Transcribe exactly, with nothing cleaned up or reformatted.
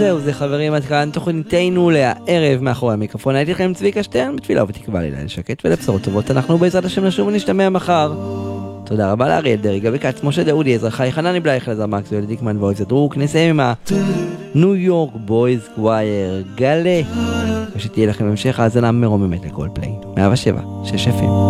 זהו, זה חברים, עד כאן תוכניתנו לערב מאחורי המיקרופון. הייתי לכם צביקה שטרן, בתפילה ובתקווה לילה שקט ולבשורות טובות. אנחנו בעזרת השם נשוב ונשתמע מחר. תודה רבה לאריאל דרעי, גבי כץ, משה דאודי, אזרחי, חנני בלייך, אלעזר מקס, יואל דיקמן ואוהב זדרוק. נסיים עם הניו יורק בויז קווייר גלה, ושתהיה לכם המשך האזנה מרוממת לכל פליי. מאה ושבע, שש אפים.